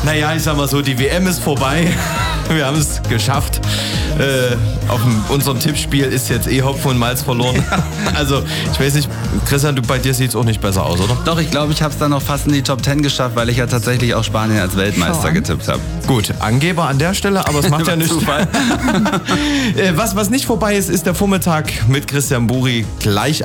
Naja, ich sag mal so, die WM ist vorbei. Wir haben es geschafft. Auf unserem Tippspiel ist jetzt Hopfen und Malz verloren. Also, ich weiß nicht, Christian, bei dir sieht es auch nicht besser aus, oder? Doch, ich glaube, ich habe es dann noch fast in die Top 10 geschafft, weil ich ja tatsächlich auch Spanien als Weltmeister getippt habe. Gut, Angeber an der Stelle, aber es macht ja nichts. Zufall. Was nicht vorbei ist, ist der Vormittag mit Christian Buri. Gleich